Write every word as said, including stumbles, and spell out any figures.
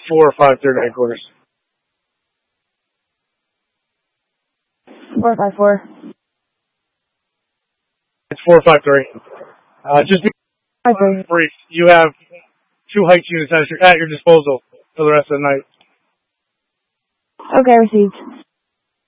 four or five thirty headquarters. Four five four. It's four five three. Uh, just be brief. You have two Heights units at your, at your disposal for the rest of the night. Okay, received.